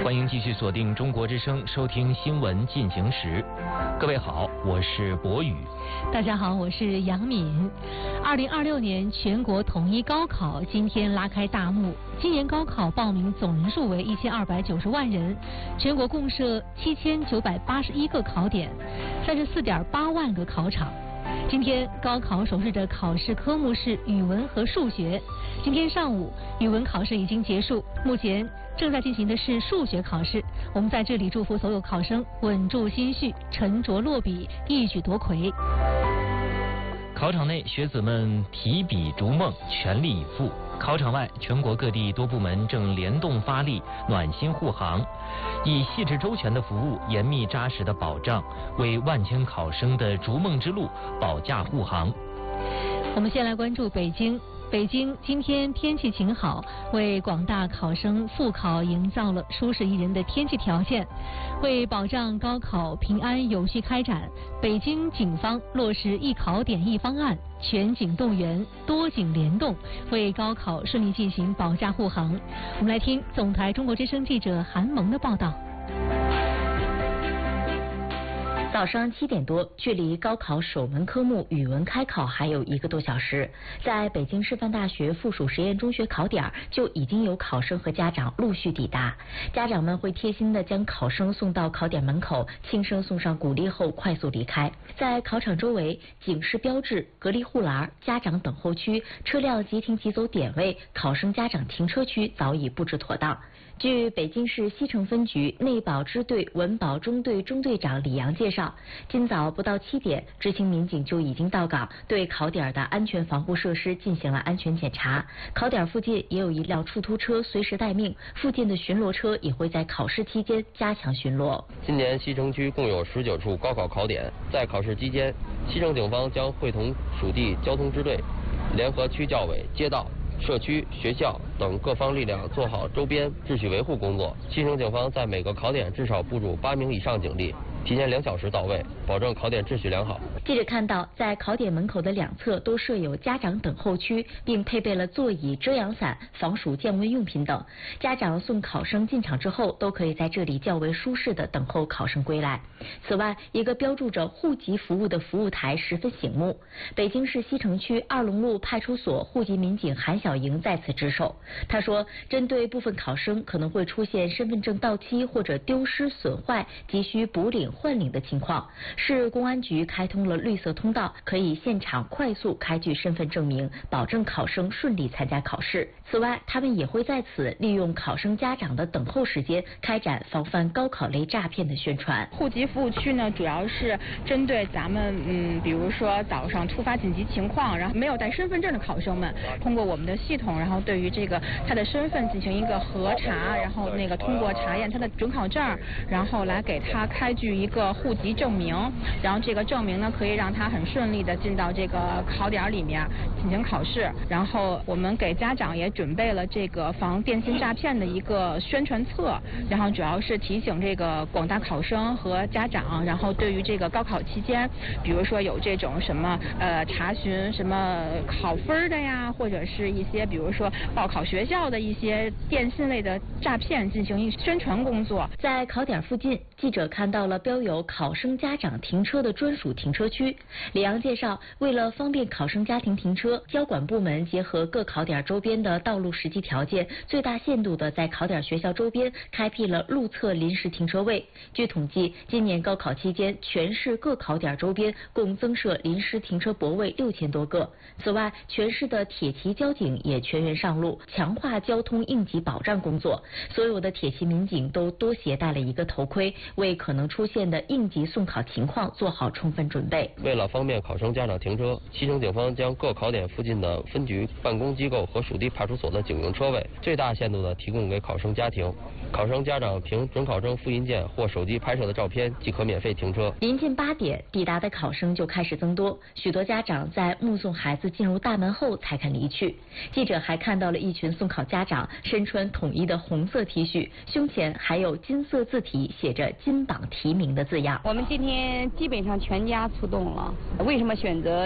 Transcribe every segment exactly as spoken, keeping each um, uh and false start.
欢迎继续锁定中国之声，收听新闻进行时。各位好，我是博宇。 大家好，我是杨敏。二零二六年全国统一高考今天拉开大幕。今年高考报名总人数为一千二百九十万人，全国共设七千九百八十一个考点，三十四点八万个考场。今天高考首试的考试科目是语文和数学。今天上午语文考试已经结束，目前正在进行的是数学考试。我们在这里祝福所有考生稳住心绪，沉着落笔，一举夺魁。 考场内，学子们提笔逐梦，全力以赴。考场外，全国各地多部门正联动发力，暖心护航，以细致周全的服务、严密扎实的保障，为万千考生的逐梦之路保驾护航。 我们先来关注北京。北京今天天气晴好，为广大考生复考营造了舒适宜人的天气条件。为保障高考平安有序开展，北京警方落实一考点一方案，全警动员，多警联动，为高考顺利进行保驾护航。我们来听总台中国之声记者韩萌的报道。 早上七点多，距离高考首门科目语文开考还有一个多小时，在北京师范大学附属实验中学考点就已经有考生和家长陆续抵达。家长们会贴心地将考生送到考点门口，轻声送上鼓励后快速离开。在考场周围，警示标志、隔离护栏、家长等候区、车辆即停即走点位、考生家长停车区早已布置妥当。据北京市西城分局内保支队文保中队中队长李阳介绍，今早不到七点，执勤民警就已经到岗，对考点的安全防护设施进行了安全检查。考点附近也有一辆出租车随时待命，附近的巡逻车也会在考试期间加强巡逻。 今年西城区共有十九处高考考点，在考试期间，西城警方将会同属地交通支队、联合区教委、街道、社区、学校等各方力量做好周边秩序维护工作。西城警方在每个考点至少部署八名以上警力，提前两小时到位，保证考点秩序良好。 记者看到，在考点门口的两侧都设有家长等候区，并配备了座椅、遮阳伞、防暑降温用品等。家长送考生进场之后，都可以在这里较为舒适地等候考生归来。此外，一个标注着户籍服务的服务台十分醒目。北京市西城区二龙路派出所户籍民警韩小莹在此值守。他说，针对部分考生可能会出现身份证到期或者丢失损坏，急需补领换领的情况，市公安局开通了绿色通道，可以现场快速开具身份证明，保证考生顺利参加考试。此外，他们也会在此利用考生家长的等候时间，开展防范高考类诈骗的宣传。 户籍服务区呢，主要是针对咱们嗯，比如说早上突发紧急情况，然后没有带身份证的考生们，通过我们的系统，然后对于这个他的身份进行一个核查，然后那个通过查验他的准考证，然后来给他开具一个户籍证明，然后这个证明呢可以让他很顺利的进到这个考点里面进行考试。然后我们给家长也准备了这个防电信诈骗的一个宣传册，然后主要是提醒这个广大考生和家长，然后对于这个高考期间，比如说有这种什么呃查询什么考分的呀，或者是一些比如说报考学校的一些电信类的诈骗进行一宣传工作。 在考点附近，记者看到了标有考生家长停车的专属停车区。李阳介绍，为了方便考生家庭停车，交管部门结合各考点周边的道路实际条件，最大限度的在考点学校周边开辟了路侧临时停车位。据统计，今年高考期间，全市各考点周边共增设临时停车泊位六千多个。此外，全市的铁骑交警也全员上路，强化交通应急保障工作。所有的铁骑民警都多携带了一个头盔，为可能出现的应急送考情况做好充分准备。 为了方便考生家长停车，西城警方将各考点附近的分局、办公机构和属地派出所的警用车位最大限度的提供给考生家庭。考生家长凭准考证复印件或手机拍摄的照片即可免费停车。 临近八点，抵达的考生就开始增多，许多家长在目送孩子进入大门后才肯离去。记者还看到了一群送考家长身穿统一的红色 T 恤，胸前还有金色字体写着“金榜题名”的字样。 我们今天基本上全家出动了。为什么选择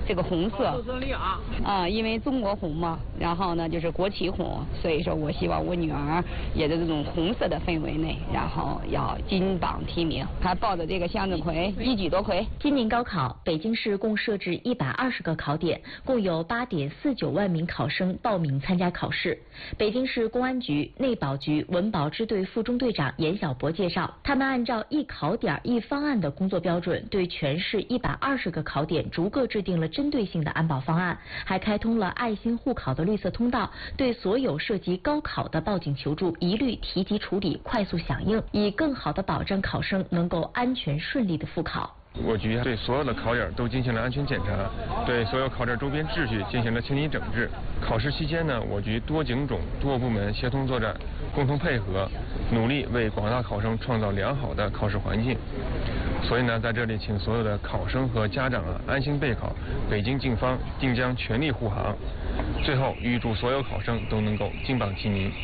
这个红色啊，因为中国红嘛，然后呢就是国旗红，所以说我希望我女儿也在这种红色的氛围内，然后要金榜题名，还抱着这个向日葵，一举夺魁。 今年高考，北京市共设置一百二十个考点，共有八点四九万名考生报名参加考试。北京市公安局内保局文保支队副中队长严小博介绍，他们按照一考点一方案的工作标准，对全市一百二十个考点逐个制定了针对性的安保方案，还开通了爱心护考的绿色通道，对所有涉及高考的报警求助一律提及处理，快速响应，以更好的保障考生能够安全顺利的复考。 我局对所有的考点都进行了安全检查，对所有考点周边秩序进行了清理整治。考试期间呢，我局多警种多部门协同作战，共同配合，努力为广大考生创造良好的考试环境。所以呢，在这里请所有的考生和家长啊安心备考，北京警方定将全力护航。最后，预祝所有考生都能够金榜题名。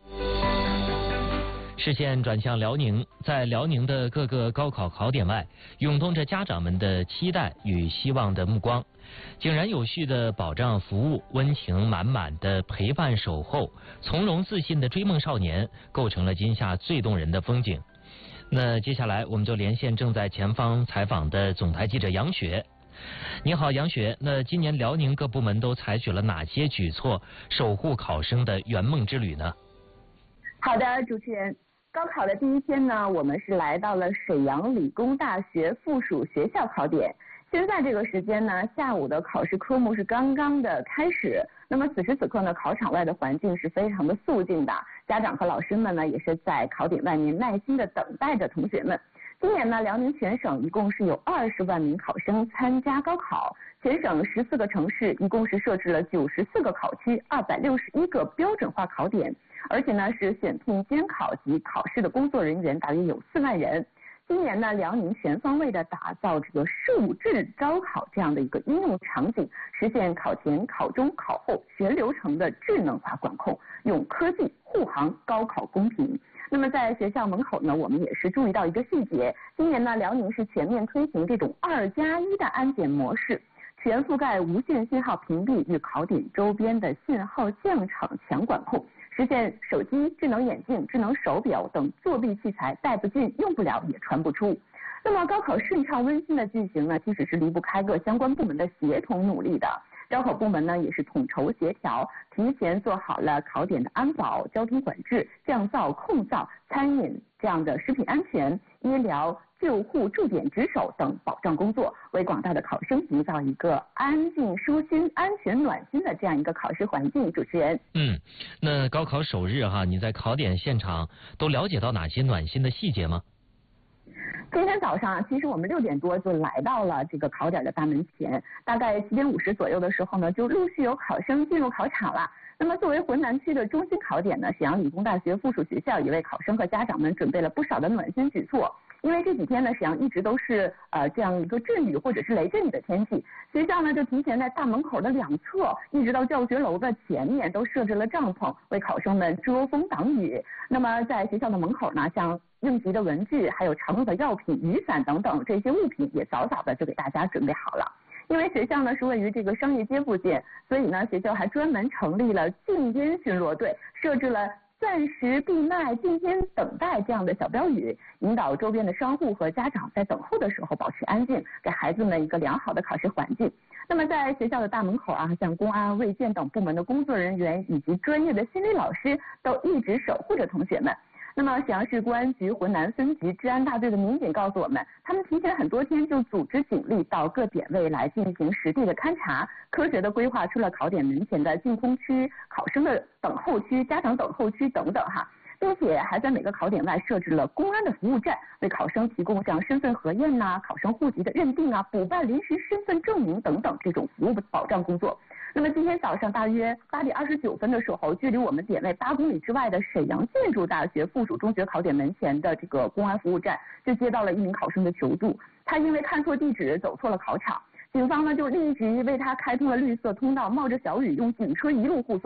视线转向辽宁，在辽宁的各个高考考点外，涌动着家长们的期待与希望的目光。井然有序的保障服务，温情满满的陪伴守候，从容自信的追梦少年，构成了今夏最动人的风景。那接下来我们就连线正在前方采访的总台记者杨雪。你好，杨雪。那今年辽宁各部门都采取了哪些举措，守护考生的圆梦之旅呢？ 好的，主持人。高考的第一天呢，我们是来到了沈阳理工大学附属学校考点。现在这个时间呢，下午的考试科目是刚刚的开始。那么此时此刻呢，考场外的环境是非常的肃静的，家长和老师们呢也是在考点外面耐心的等待着同学们。今年呢，辽宁全省一共是有二十万名考生参加高考，全省十四个城市一共是设置了九十四个考区，二百六十一个标准化考点，而且呢是选聘监考及考试的工作人员大约有四万人。今年呢，辽宁全方位的打造这个数智高考这样的一个应用场景，实现考前、考中、考后全流程的智能化管控，用科技护航高考公平。那么在学校门口呢，我们也是注意到一个细节，今年呢，辽宁是全面推行这种二加一的安检模式，全覆盖无线信号屏蔽与考点周边的信号降场强管控，实现手机、智能眼镜、智能手表等作弊器材带不进、用不了也传不出。那么高考顺畅温馨的进行呢，其实是离不开各相关部门的协同努力的。招考部门呢也是统筹协调，提前做好了考点的安保、交通管制、降噪、控噪、餐饮这样的食品安全、医疗、救护驻点值守等保障工作，为广大的考生营造一个安静、舒心、安全、暖心的这样一个考试环境。主持人， 嗯，那高考首日哈，你在考点现场都了解到哪些暖心的细节吗？ 今天早上，其实我们六点多就来到了这个考点的大门前，大概七点五十左右的时候呢，就陆续有考生进入考场了。那么作为浑南区的中心考点呢，沈阳理工大学附属学校也为考生和家长们准备了不少的暖心举措。因为这几天呢，沈阳一直都是呃这样一个阵雨或者是雷阵雨的天气，学校呢就提前在大门口的两侧，一直到教学楼的前面都设置了帐篷，为考生们遮风挡雨。那么在学校的门口呢，像应急的文具、还有常用的药品、雨伞等等这些物品也早早的就给大家准备好了。因为学校呢是位于这个商业街附近，所以呢学校还专门成立了禁烟巡逻队，设置了暂时闭麦、禁烟等待这样的小标语，引导周边的商户和家长在等候的时候保持安静，给孩子们一个良好的考试环境。那么在学校的大门口啊，像公安、卫健等部门的工作人员以及专业的心理老师都一直守护着同学们。那么沈阳市公安局浑南分局治安大队的民警告诉我们，他们提前很多天就组织警力到各点位来进行实地的勘查，科学的规划出了考点门前的净空区、考生的等候区、家长等候区等等哈，并且还在每个考点外设置了公安的服务站，为考生提供像身份核验呐、啊、考生户籍的认定啊、补办临时身份证明等等这种服务保障工作。那么今天早上大约八点二十九分的时候，距离我们点位八公里之外的沈阳建筑大学附属中学考点门前的这个公安服务站，就接到了一名考生的求助。他因为看错地址，走错了考场，警方呢就立即为他开通了绿色通道，冒着小雨用警车一路护送。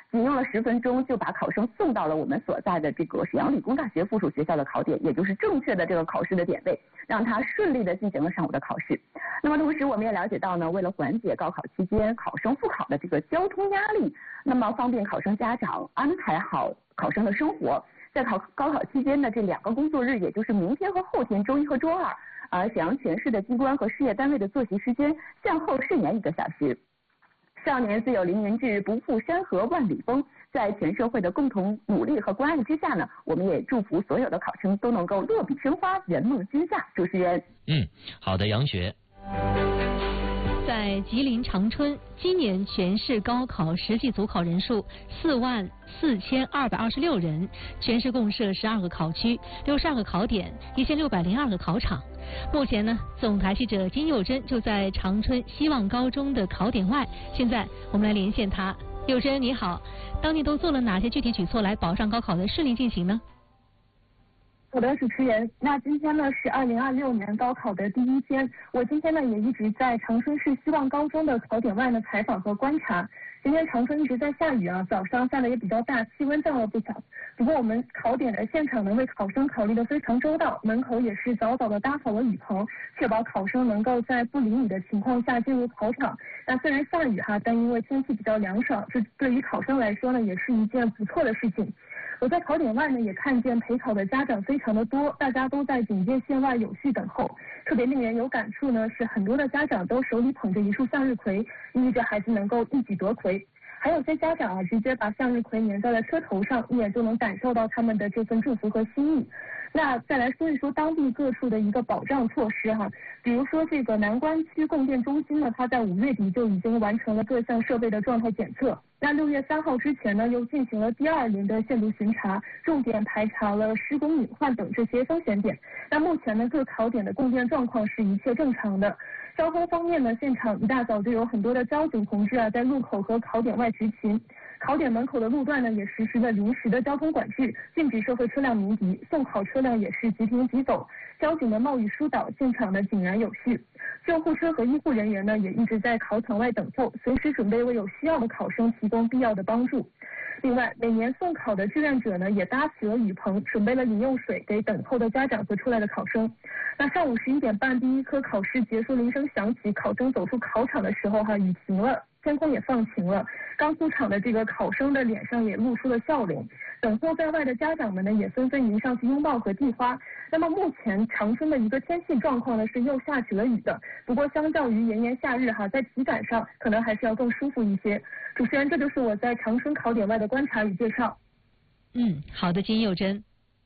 仅用了十分钟就把考生送到了我们所在的这个沈阳理工大学附属学校的考点，也就是正确的这个考试的点位，让他顺利的进行了上午的考试。那么同时我们也了解到呢，为了缓解高考期间考生复考的这个交通压力，那么方便考生家长安排好考生的生活，在考高考期间的这两个工作日，也就是明天和后天，周一和周二，啊，沈阳全市的机关和事业单位的作息时间向后顺延一个小时。少年自有凌云志，不负山河万里风。在全社会的共同努力和关爱之下呢，我们也祝福所有的考生都能够落笔生花，圆梦君夏。主持人， 嗯，好的，杨雪。 在吉林长春，今年全市高考实际组考人数四万四千二百二十六人，全市共设十二个考区、六十二个考点、一千六百零二个考场。目前呢，总台记者金佑珍就在长春希望高中的考点外。现在我们来连线他，佑珍你好，当地都做了哪些具体举措来保障高考的顺利进行呢？ 好的，主持人，那今天呢是二零二六年高考的第一天，我今天呢也一直在长春市希望高中的考点外呢采访和观察。今天长春一直在下雨啊，早上下的也比较大，气温降了不少。不过我们考点的现场呢为考生考虑的非常周到，门口也是早早的搭好了雨棚，确保考生能够在不淋雨的情况下进入考场。那虽然下雨哈，但因为天气比较凉爽，这对于考生来说呢也是一件不错的事情。我在考点外呢，也看见陪考的家长非常的多，大家都在警戒线外有序等候。特别令人有感触呢，是很多的家长都手里捧着一束向日葵，意味着孩子能够一举夺魁。还有些家长啊，直接把向日葵粘在了车头上，一眼就能感受到他们的这份祝福和心意。那再来说一说当地各处的一个保障措施哈，比如说这个南关区供电中心呢，它在五月底就已经完成了各项设备的状态检测。那六月三号之前呢，又进行了第二轮的限度巡查，重点排查了施工隐患等这些风险点。那目前呢，各考点的供电状况是一切正常的。交通方面呢，现场一大早就有很多的交警同志啊，在路口和考点外执勤。考点门口的路段呢，也实施了临时的交通管制，禁止社会车辆鸣笛，送考车辆也是即停即走。交警的冒雨疏导，现场呢井然有序。救护车和医护人员呢，也一直在考场外等候，随时准备为有需要的考生提供必要的帮助。另外，每年送考的志愿者呢，也搭起了雨棚，准备了饮用水给等候的家长和出来的考生。那上午十一点半，第一科考试结束铃声响起，考生走出考场的时候哈，雨停了，天空也放晴了，刚出场的这个考生的脸上也露出了笑容。等候在外的家长们呢，也纷纷迎上去拥抱和递花。那么目前长春的一个天气状况呢，是又下起了雨的，不过相较于炎炎夏日哈，在体感上可能还是要更舒服一些。主持人，这就是我在长春考点外的观察与介绍。 嗯，好的，金佑珍。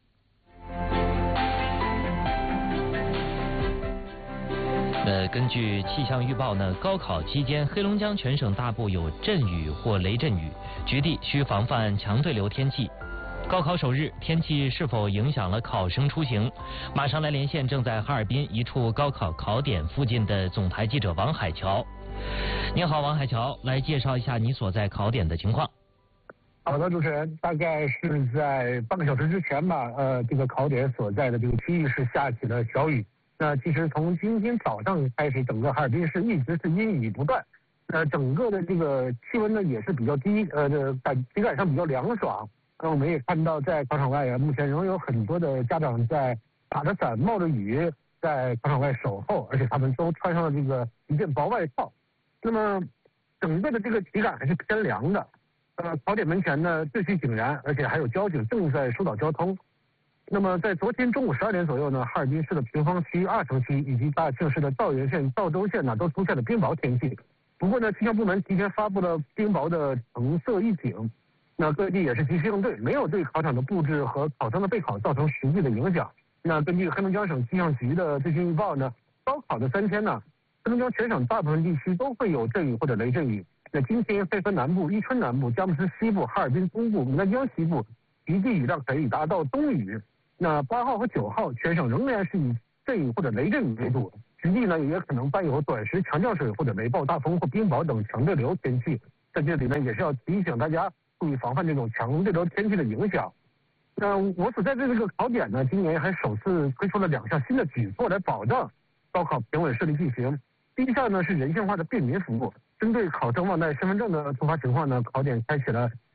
呃，根据气象预报呢，高考期间黑龙江全省大部有阵雨或雷阵雨，局地需防范强对流天气。高考首日，天气是否影响了考生出行？马上来连线正在哈尔滨一处高考考点附近的总台记者王海桥。你好，王海桥，来介绍一下你所在考点的情况。 好的，主持人，大概是在半个小时之前吧，呃，这个考点所在的这个区域是下起了小雨。那其实从今天早上开始，整个哈尔滨市一直是阴雨不断。那整个的这个气温呢也是比较低，呃，感体感上比较凉爽。那我们也看到，在考场外啊，目前仍有很多的家长在打着伞、冒着雨在考场外守候，而且他们都穿上了这个一件薄外套。那么整个的这个体感还是偏凉的。呃，考点门前呢秩序井然，而且还有交警正在疏导交通。那么在昨天中午十二点左右呢，哈尔滨市的平房区、二城区以及大庆市的道源县、道州县呢都出现了冰雹天气。不过呢，气象部门提前发布了冰雹的橙色预警。那各地也是及时应对，没有对考场的布置和考生的备考造成实际的影响。那根据黑龙江省气象局的最新预报呢，高考的三天呢，黑龙江全省大部分地区都会有阵雨或者雷阵雨。那今天沛汾南部、伊春南部、佳木斯西部、哈尔滨东部、牡丹江西部局地雨量可以达到冬雨。那八号和九号全省仍然是以阵雨或者雷阵雨为主，局地呢也可能伴有短时强降水或者雷暴大风或冰雹等强对流天气。在这里呢也是要提醒大家注意防范这种强对流天气的影响。那我所在的这个考点呢，今年还首次推出了两项新的举措来保障高考平稳顺利进行。第一项呢是人性化的便民服务，针对考生忘带身份证的突发情况呢，考点开启了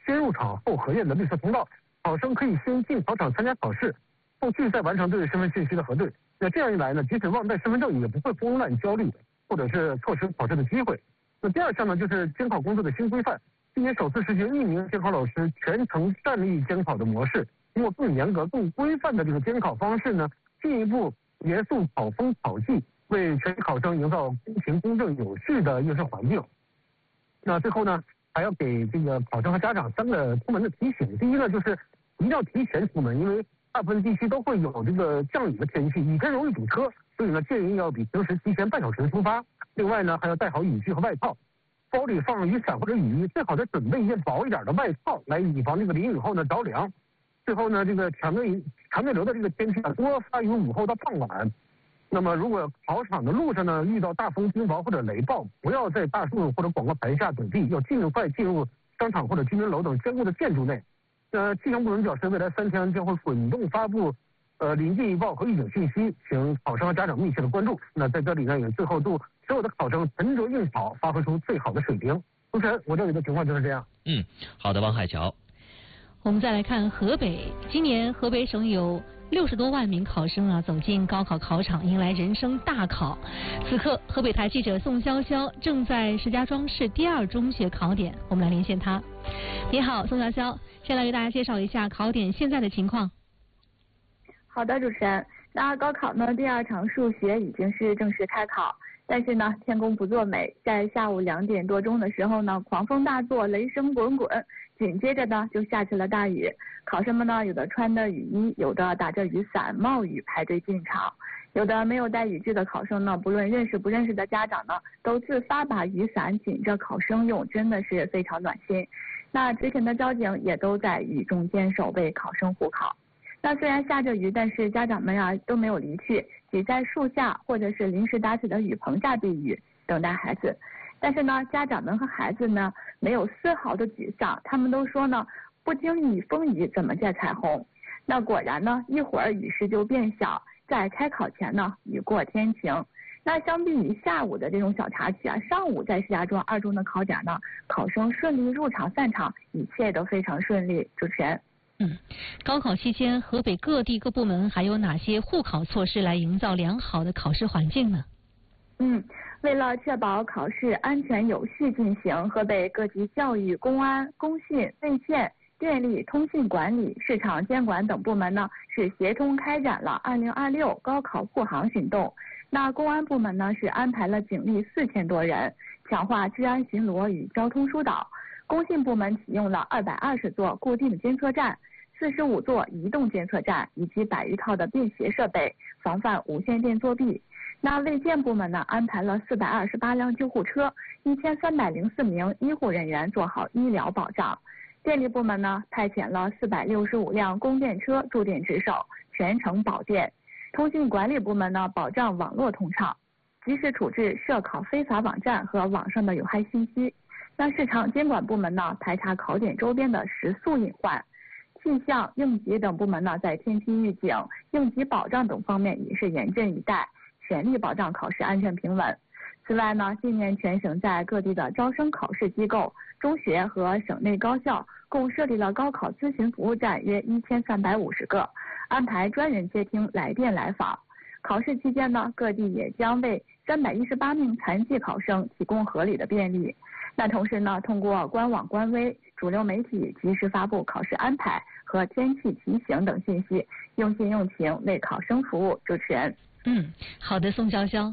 先入场后核验的绿色通道，考生可以先进考场参加考试，后续再完成对身份信息的核对。那这样一来呢，即使忘带身份证也不会慌乱焦虑，或者是错失考试的机会。那第二项呢，就是监考工作的新规范，今年首次实行一名监考老师全程站立监考的模式，通过更严格、更规范的这个监考方式呢，进一步严肃考风考纪，为全体考生营造公平、公正、有序的应试环境。那最后呢，还要给这个考生和家长三个出门的提醒。第一呢，就是一定要提前出门，因为大部分地区都会有这个降雨的天气，雨天容易堵车，所以呢，建议要比平时提前半小时出发。另外呢，还要带好雨具和外套，包里放雨伞或者雨衣，最好再准备一件薄一点的外套，来以防这个淋雨后呢着凉。最后呢，这个强对强对流的这个天气啊，多发于午后到傍晚。那么，如果考场的路上呢遇到大风、冰雹或者雷暴，不要在大树或者广告牌下躲避，要尽快进入商场或者居民楼等坚固的建筑内。呃，气象部门表示，未来三天将会滚动发布呃临近预报和预警信息，请考生和家长密切的关注。那在这里呢，也最后祝所有的考生沉着应考，发挥出最好的水平。主持人，我这里的情况就是这样。 嗯，好的，王海桥。 我们再来看河北，今年河北省有六十多万名考生啊走进高考考场，迎来人生大考。此刻，河北台记者宋潇潇正在石家庄市第二中学考点，我们来连线他。你好，宋潇潇，先来给大家介绍一下考点现在的情况。 好的，主持人。那高考呢，第二场数学已经是正式开考，但是呢，天公不作美，在下午两点多钟的时候呢，狂风大作，雷声滚滚，紧接着呢就下起了大雨。考生们呢，有的穿的雨衣，有的打着雨伞冒雨排队进场，有的没有带雨具的考生呢，不论认识不认识的家长呢，都自发把雨伞紧着考生用，真的是非常暖心。那执勤的交警也都在雨中坚守，为考生护考。那虽然下着雨，但是家长们啊都没有离去，挤在树下或者是临时搭起的雨棚下避雨，等待孩子。但是呢，家长们和孩子呢没有丝毫的沮丧，他们都说呢，不经雨风雨怎么见彩虹？那果然呢，一会儿雨势就变小，在开考前呢，雨过天晴。那相比于下午的这种小插曲啊，上午在石家庄二中的考点呢，考生顺利入场散场，一切都非常顺利。主持人。 嗯，高考期间，河北各地各部门还有哪些护考措施来营造良好的考试环境呢？ 嗯，为了确保考试安全有序进行，河北各级教育、公安、工信、卫健、电力、通信管理、市场监管等部门呢，是协同开展了二零二六高考护航行动。那公安部门呢，是安排了警力四千多人，强化治安巡逻与交通疏导。工信部门启用了二百二十座固定监测站，四十五座移动监测站以及百余套的便携设备，防范无线电作弊。那卫健部门呢，安排了四百二十八辆救护车，一千三百零四名医护人员做好医疗保障。电力部门呢，派遣了四百六十五辆供电车驻点值守，全程保电。通信管理部门呢，保障网络通畅，及时处置涉考非法网站和网上的有害信息。那市场监管部门呢，排查考点周边的食宿隐患。气象、应急等部门呢，在天气预警、应急保障等方面也是严阵以待，全力保障考试安全平稳。此外呢，今年全省在各地的招生考试机构、中学和省内高校共设立了高考咨询服务站约一千三百五十个，安排专人接听来电来访。考试期间呢，各地也将为三百一十八名残疾考生提供合理的便利。那同时呢，通过官网、官微、主流媒体及时发布考试安排和天气提醒等信息，用心用情为考生服务。主持人。 嗯，好的，宋潇潇。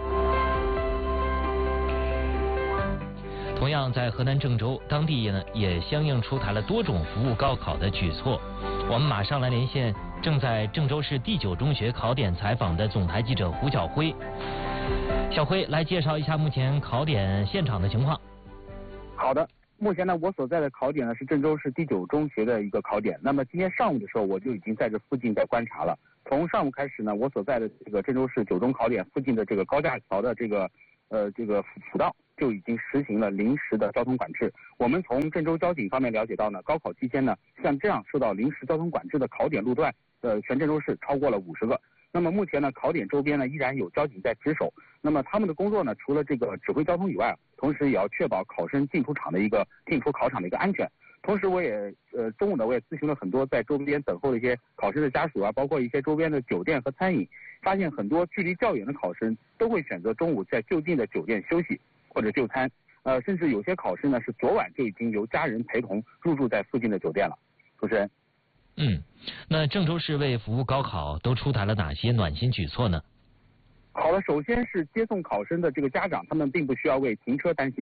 同样在河南郑州，当地呢也相应出台了多种服务高考的举措。我们马上来连线正在郑州市第九中学考点采访的总台记者胡晓辉。小辉来介绍一下目前考点现场的情况。 好的，目前呢，我所在的考点呢是郑州市第九中学的一个考点。那么今天上午的时候，我就已经在这附近在观察了。从上午开始呢，我所在的这个郑州市九中考点附近的这个高架桥的这个呃这个辅道就已经实行了临时的交通管制。我们从郑州交警方面了解到呢，高考期间呢，像这样受到临时交通管制的考点路段，呃，全郑州市超过了五十个。那么目前呢，考点周边呢依然有交警在值守。那么他们的工作呢，除了这个指挥交通以外，同时也要确保考生进出场的一个进出考场的一个安全。 同时，我也呃中午呢，我也咨询了很多在周边等候的一些考生的家属啊，包括一些周边的酒店和餐饮，发现很多距离较远的考生都会选择中午在就近的酒店休息或者就餐，呃，甚至有些考生呢是昨晚就已经由家人陪同入住在附近的酒店了。主持人。 嗯，那郑州市为服务高考都出台了哪些暖心举措呢？ 好了，首先是接送考生的这个家长，他们并不需要为停车担心。